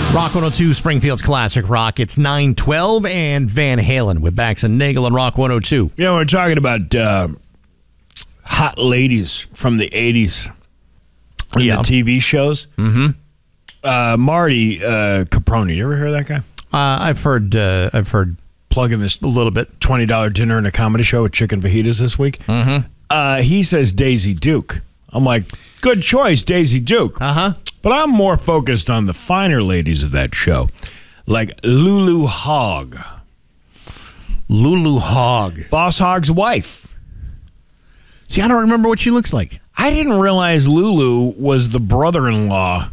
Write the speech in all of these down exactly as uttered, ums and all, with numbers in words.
Rock one oh two, Springfield's Classic Rock. It's nine twelve and Van Halen with Bax and Nagel on Rock one oh two. Yeah, we're talking about uh, hot ladies from the eighties in Yeah. the T V shows. Mm-hmm. Uh, Marty uh, Caproni, you ever hear of that guy? Uh, I've heard, uh, I've heard Plugging this a little bit. twenty dollars dinner and a comedy show with chicken fajitas this week. Mm-hmm. Uh, he says Daisy Duke. I'm like, good choice, Daisy Duke. Uh-huh. But I'm more focused on the finer ladies of that show, like Lulu Hogg. Lulu Hogg. Boss Hogg's wife. See, I don't remember what she looks like. I didn't realize Lulu was the brother-in-law.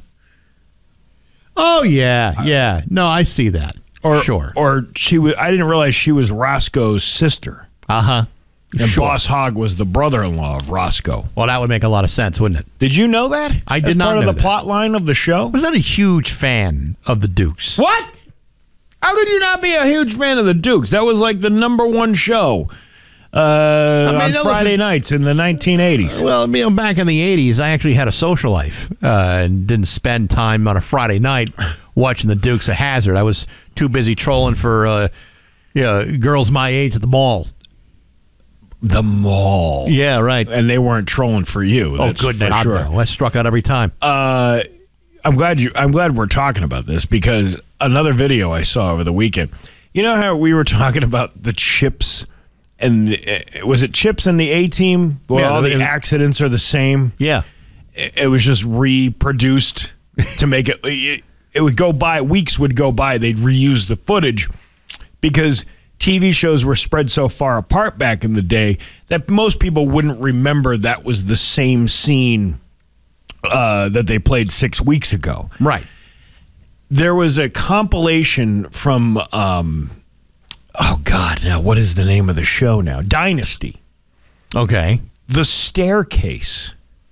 Oh, yeah, yeah. No, I see that. Or, sure. Or she was. I didn't realize she was Roscoe's sister. Uh-huh. And Sure. Boss Hogg was the brother-in-law of Roscoe. Well, that would make a lot of sense, wouldn't it? Did you know that? I did As not part know of the that. plot line of the show? I was not a huge fan of the Dukes. What? How could you not be a huge fan of the Dukes? That was like the number one show uh, mean, on no, Friday listen- nights in the nineteen eighties. Well, you know, back in the eighties, I actually had a social life uh, and didn't spend time on a Friday night watching the Dukes of Hazzard. I was too busy trolling for uh, you know, girls my age at the mall. The mall. Yeah, right. And they weren't trolling for you. Oh, That's goodness, for I sure. know. I struck out every time. Uh, I'm glad you. I'm glad we're talking about this because another video I saw over the weekend. You know how we were talking about the chips and the, uh, was it chips and the A Team? Well, Yeah, all the- the accidents are the same. Yeah. It, it was just reproduced to make it, it. It would go by. Weeks would go by. They'd reuse the footage because T V shows were spread so far apart back in the day that most people wouldn't remember that was the same scene uh, that they played six weeks ago. Right. There was a compilation from, um, oh, God, now what is the name of the show now? Dynasty. Okay. The Staircase.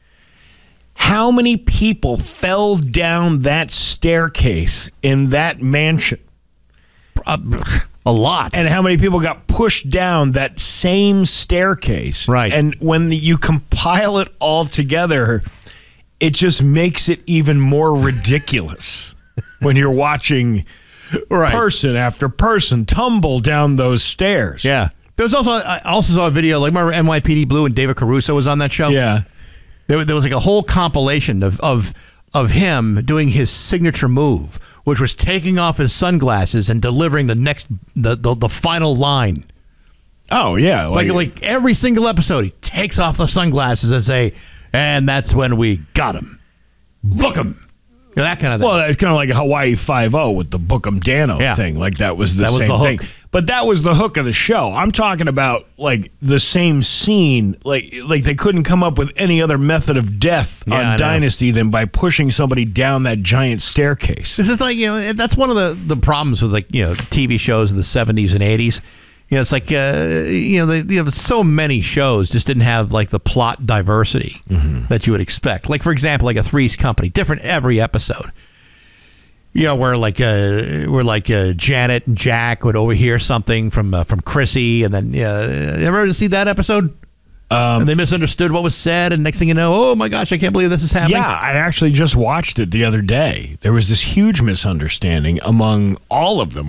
How many people fell down that staircase in that mansion? Uh, a lot. And how many people got pushed down that same staircase? Right. And when you compile it all together, it just makes it even more ridiculous when you're watching right. person after person tumble down those stairs. Yeah. There was also, I also saw a video, like remember N Y P D Blue and David Caruso was on that show? Yeah. There, there was like a whole compilation of, of of him doing his signature move, which was taking off his sunglasses and delivering the next the the, the final line. Oh, yeah. Like like every single episode, he takes off the sunglasses and say, and that's when we got him. Book him. You know, that kind of thing. Well, it's kind of like Hawaii Five-O with the Book 'em Dano Yeah. thing. Like that was the That was same the hook. thing. But that was the hook of the show. I'm talking about like the same scene. Like like they couldn't come up with any other method of death Yeah, I know. on Dynasty than by pushing somebody down that giant staircase. This is like, you know, that's one of the, the problems with like, you know, T V shows in the seventies and eighties. You know, it's like, uh, you know, they, you know, so many shows just didn't have like the plot diversity Mm-hmm. that you would expect. Like, for example, like a Three's Company, different every episode. You know, where like uh, where like uh, Janet and Jack would overhear something from uh, from Chrissy, and then uh, you ever see that episode? Um, and they misunderstood what was said, and next thing you know, oh my gosh, I can't believe this is happening. Yeah, I actually just watched it the other day. There was this huge misunderstanding among all of them.